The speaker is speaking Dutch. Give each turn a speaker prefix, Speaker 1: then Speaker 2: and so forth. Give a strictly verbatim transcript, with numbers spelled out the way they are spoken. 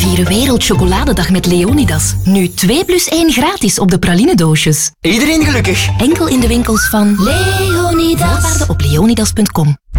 Speaker 1: Vier Wereldchocoladedag met Leonidas. Nu twee plus één gratis op de pralinedoosjes.
Speaker 2: Iedereen gelukkig.
Speaker 1: Enkel in de winkels van Leonidas. Voorwaarden op leonidas punt com.